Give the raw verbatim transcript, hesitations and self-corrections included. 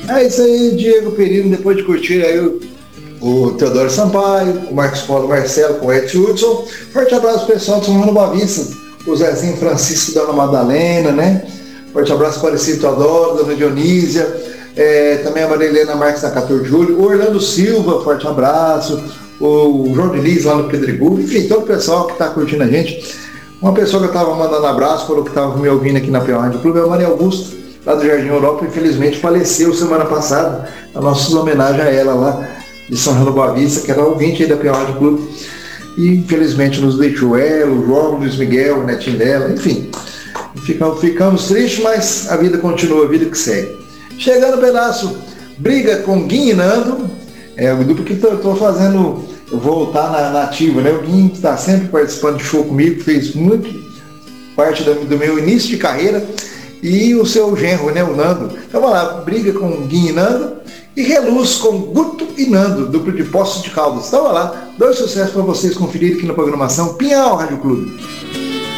É isso aí, Diego Perino, depois de curtir aí o, o Teodoro Sampaio, o Marcos Paulo Marcelo com o Edson Hudson. Forte abraço pessoal de São João do Boa Vista, o Zezinho Francisco da Ana Madalena, né? Forte abraço para o Aparecido Teodoro, Dona Dionísia, é, também a Maria Helena Marques da quatorze de julho, o Orlando Silva, forte abraço, o João Diniz lá no Pedregulho, enfim, todo o pessoal que está curtindo a gente. Uma pessoa que eu estava mandando abraço, falou que estava me ouvindo aqui na P O Rádio Clube, é a Maria Augusto, lá do Jardim Europa, infelizmente faleceu semana passada, a nossa homenagem a ela lá de São João do Boa Vista, que era ouvinte aí da P O Rádio Clube, e infelizmente nos deixou ela, o João, o Luiz Miguel, o netinho dela, enfim. Ficamos, ficamos tristes, mas a vida continua, a vida que segue. Chegando no pedaço, briga com Guinho e Nando, é o duplo que estou fazendo voltar na, na ativa, né? O Guinho está sempre participando de show comigo, fez muito parte do, do meu início de carreira, e o seu genro, né, o Nando. Então vamos lá, briga com Guinho e Nando, e Reluz com Guto e Nando, duplo de Poços de Caldas. Então vamos lá, dois sucessos para vocês conferirem aqui na programação Pinhal Rádio Clube.